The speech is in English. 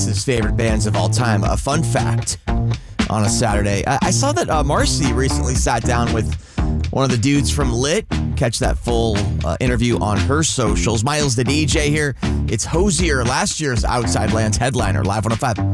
his favorite bands of all time. A fun fact on a Saturday. I saw that Marcy recently sat down with one of the dudes from Lit. Catch that full interview on her socials. Miles the DJ here. It's Hozier, last year's Outside Lands headliner, Live 105.